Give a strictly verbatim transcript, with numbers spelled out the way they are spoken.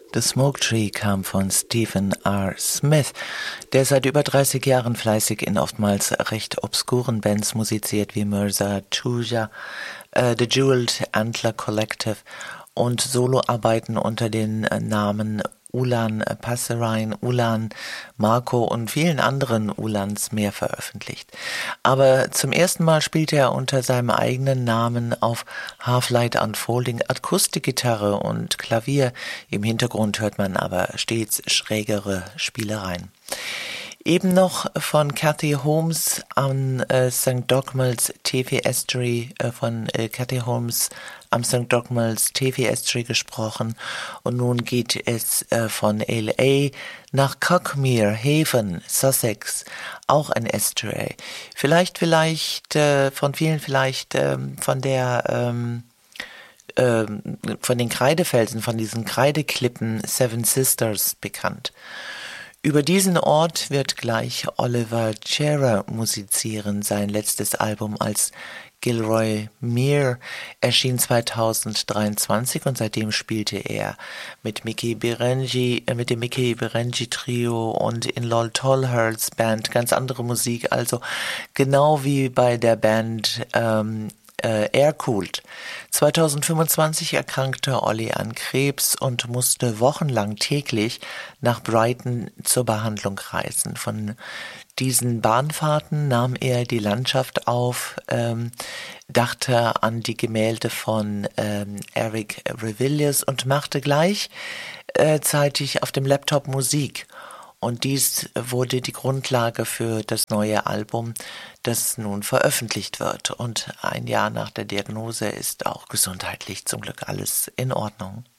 The Smoke Tree kam von Stephen R. Smith, der seit über dreißig Jahren fleißig in oftmals recht obskuren Bands musiziert wie Mirza Chuja, äh, The Jeweled Antler Collective und Soloarbeiten unter den Namen Ulan Passerein, Ulan Marco und vielen anderen Ulans mehr veröffentlicht. Aber zum ersten Mal spielte er unter seinem eigenen Namen auf Half-Light Unfolding Akustikgitarre und Klavier. Im Hintergrund hört man aber stets schrägere Spielereien. Eben noch von Cathy Holmes an äh, Sankt Dogmels T V Estuary, äh, von äh, Cathy Holmes am Sankt Dogmels T V Estuary gesprochen. Und nun geht es äh, von L A nach Cuckmere, Haven, Sussex, auch ein Estuary. Vielleicht, vielleicht, äh, von vielen vielleicht äh, von der... Ähm, von den Kreidefelsen, von diesen Kreideklippen Seven Sisters bekannt. Über diesen Ort wird gleich Oliver Scherer musizieren. Sein letztes Album als Gilroy Mere erschien zweitausenddreiundzwanzig und seitdem spielte er mit Mickey Birenji, äh, mit dem Mickey Birenji Trio und in Lol Tolhursts Band ganz andere Musik, also genau wie bei der Band ähm, Äh, Aircooled. zweitausendfünfundzwanzig erkrankte Olli an Krebs und musste wochenlang täglich nach Brighton zur Behandlung reisen. Von diesen Bahnfahrten nahm er die Landschaft auf, ähm, dachte an die Gemälde von ähm, Eric Revillius und machte gleichzeitig auf dem Laptop Musik. Und dies wurde die Grundlage für das neue Album, das nun veröffentlicht wird. Und ein Jahr nach der Diagnose ist auch gesundheitlich zum Glück alles in Ordnung.